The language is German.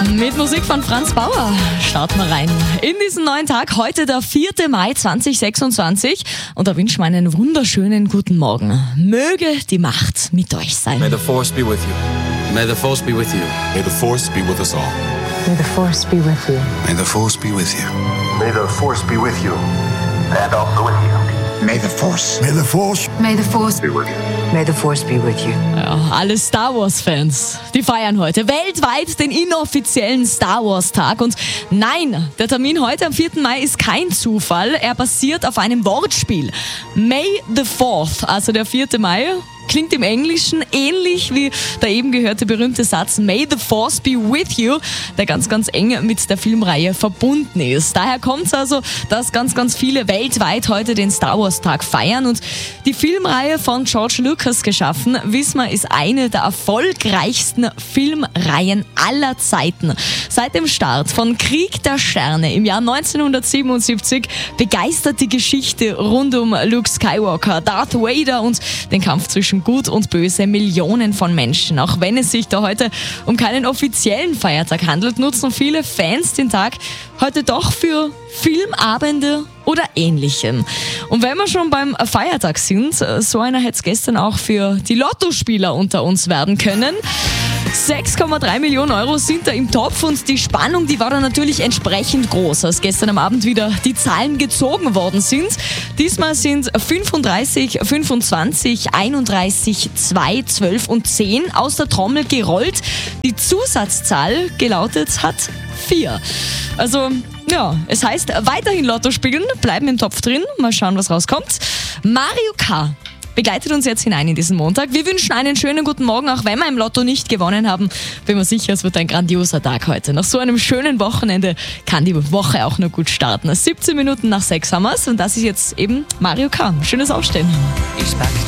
Mit Musik von Franz Bauer starten wir rein in diesen neuen Tag. Heute der 4. Mai 2026 und da wünschen wir einen wunderschönen guten Morgen. Möge die Macht mit euch sein. May the Force be with you. May the Force be with you. May the Force be with us all. May the Force be with you. May the Force be with you. May the Force be with you. And also with you. May the Force. May the Force. May the Force Be with you. May the Force be with you. Ja, alle Star Wars-Fans, die feiern heute weltweit den inoffiziellen Star Wars-Tag. Und nein, der Termin heute am 4. Mai ist kein Zufall. Er basiert auf einem Wortspiel. May the 4th, also der 4. Mai, klingt im Englischen ähnlich wie der eben gehörte berühmte Satz May the Force be with you, der ganz, ganz eng mit der Filmreihe verbunden ist. Daher kommt es also, dass ganz, ganz viele weltweit heute den Star Wars Tag feiern. Und die Filmreihe von George Lucas geschaffen, wissen wir, ist eine der erfolgreichsten Filmreihen aller Zeiten. Seit dem Start von Krieg der Sterne im Jahr 1977 begeistert die Geschichte rund um Luke Skywalker, Darth Vader und den Kampf zwischen Gut und Böse Millionen von Menschen. Auch wenn es sich da heute um keinen offiziellen Feiertag handelt, nutzen viele Fans den Tag heute doch für Filmabende oder Ähnlichem. Und wenn wir schon beim Feiertag sind, so einer hätte es gestern auch für die Lottospieler unter uns werden können. 6,3 Millionen Euro sind da im Topf und die Spannung, die war dann natürlich entsprechend groß, als gestern am Abend wieder die Zahlen gezogen worden sind. Diesmal sind 35, 25, 31, 2, 12 und 10 aus der Trommel gerollt. Die Zusatzzahl gelautet hat 4. Also ja, es heißt weiterhin Lotto spielen, bleiben im Topf drin, mal schauen, was rauskommt. Mario K. begleitet uns jetzt hinein in diesen Montag. Wir wünschen einen schönen guten Morgen, auch wenn wir im Lotto nicht gewonnen haben. Bin mir sicher, es wird ein grandioser Tag heute. Nach so einem schönen Wochenende kann die Woche auch noch gut starten. 17 Minuten nach 6 haben wir es und das ist jetzt eben Mario K. Schönes Aufstehen. Expect